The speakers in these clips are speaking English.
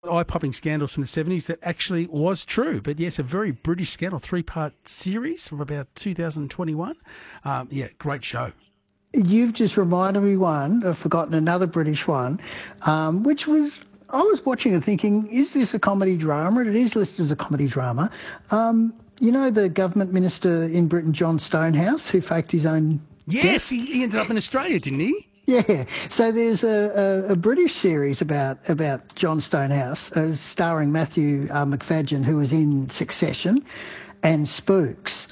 eye-popping scandals from the 70s that actually was true. But yes, a very British scandal, three-part series from about 2021. Yeah, great show. You've just reminded me one. I've forgotten another British one, which was I was watching and thinking, is this a comedy drama? And it is listed as a comedy drama. You know the government minister in Britain, John Stonehouse, who faked his own Yes, death? he ended up in Australia, didn't he? Yeah. So there's a British series about John Stonehouse, starring Matthew McFadyen, who was in Succession and Spooks.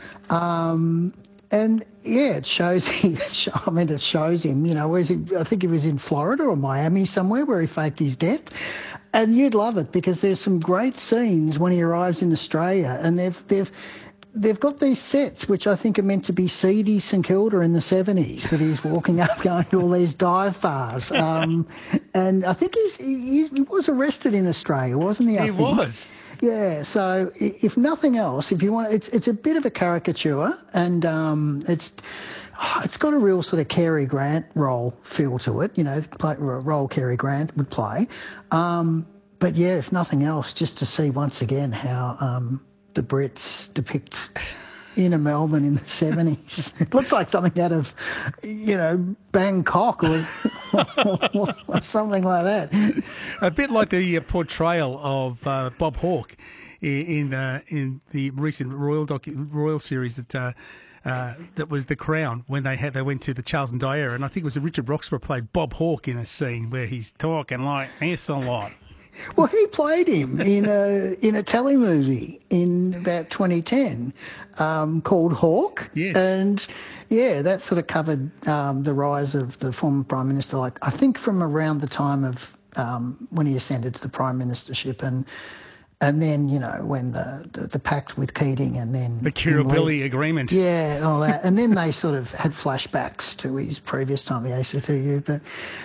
And yeah, it shows him. I mean, it shows him. You know, I think he was in Florida or Miami somewhere where he faked his death. And you'd love it because there's some great scenes when he arrives in Australia, and they've got these sets which I think are meant to be seedy St Kilda in the 70s that he's walking up going to all these dive bars. And I think he was arrested in Australia, wasn't he? He was. Yeah, so if nothing else, if you want, it's a bit of a caricature, and it's got a real sort of Cary Grant role feel to it, you know, a role Cary Grant would play. But yeah, if nothing else, just to see once again how the Brits depict inner Melbourne in the 70s. It looks like something out of, you know, Bangkok or something like that. A bit like the portrayal of Bob Hawke in the recent Royal series that was The Crown, when they went to the Charles and Diana, and I think it was Richard Roxburgh played Bob Hawke in a scene where he's talking like this a lot. Well, he played him in a telemovie in about 2010 called Hawke. Yes. And yeah, that sort of covered the rise of the former Prime Minister, like I think from around the time of when he ascended to the Prime Ministership, and then, you know, when the pact with Keating, and then the Kirribilli agreement. Yeah, all that. And then they sort of had flashbacks to his previous time at the ACTU. But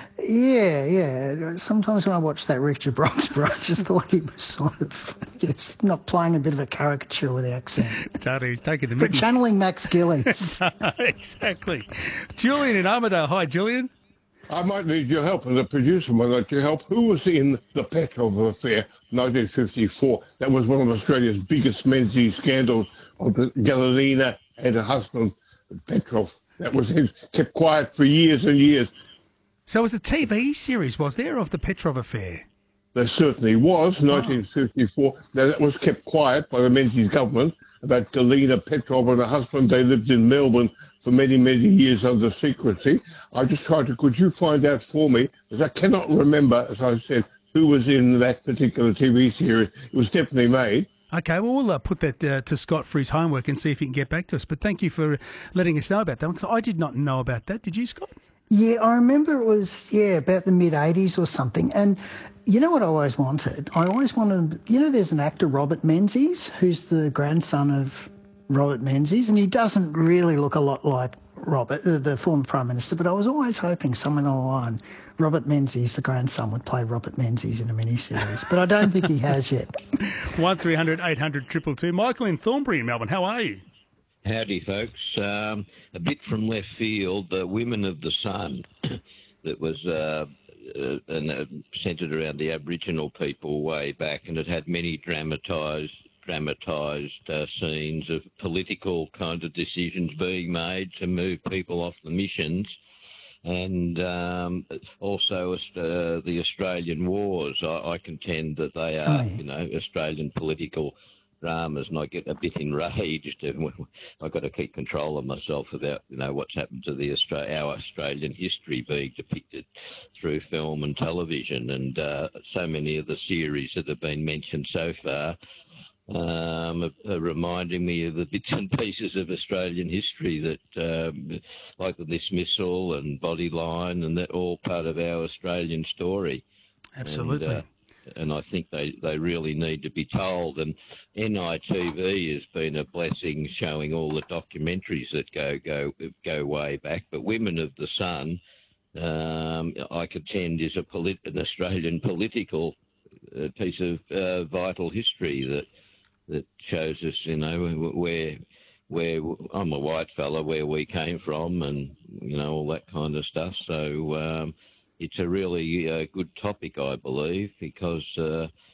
yeah. Sometimes when I watched that Richard Roxburgh, I just thought he was sort of not playing a bit of a caricature with the accent. Totally, he's taking the But mickey. channeling Max Gillies. Exactly. Julian in Armidale. Hi, Julian. I might need your help as a producer. Might need your help. Who was in the Petrov affair, 1954? That was one of Australia's biggest Menzies scandals of Galina and her husband, Petrov. That was kept quiet for years and years. So it was a TV series, was there, of the Petrov affair? There certainly was, 1954. Now, that was kept quiet by the Menzies government about Galina Petrov and her husband. They lived in Melbourne for many, many years under secrecy. I just tried to, could you find out for me, because I cannot remember, as I said, who was in that particular TV series. It was definitely made. Okay, well, we'll put that to Scott for his homework and see if he can get back to us. But thank you for letting us know about that, because I did not know about that. Did you, Scott? Yeah, I remember it was, about the mid-'80s or something. And you know what I always wanted? I always wanted, there's an actor, Robert Menzies, who's the grandson of Robert Menzies, and he doesn't really look a lot like Robert, the former Prime Minister, but I was always hoping somewhere along the line, Robert Menzies, the grandson, would play Robert Menzies in a miniseries, but I don't think he has yet. 1300 800 222. Michael in Thornbury in Melbourne, how are you? Howdy, folks. A bit from left field, Women of the Sun, that was centred around the Aboriginal people way back, and it had many dramatised scenes of political kind of decisions being made to move people off the missions, and also the Australian wars. I contend that they are, Australian political dramas, and I get a bit enraged. I've got to keep control of myself about, what's happened to our Australian history being depicted through film and television, and so many of the series that have been mentioned so far are reminding me of the bits and pieces of Australian history that, like the dismissal and Bodyline, and that all part of our Australian story. Absolutely. And I think they really need to be told. And NITV has been a blessing, showing all the documentaries that go way back. But Women of the Sun, I contend, is an Australian political piece of vital history that shows us, where I'm a white fella, where we came from, and all that kind of stuff. So. It's a really good topic, I believe, because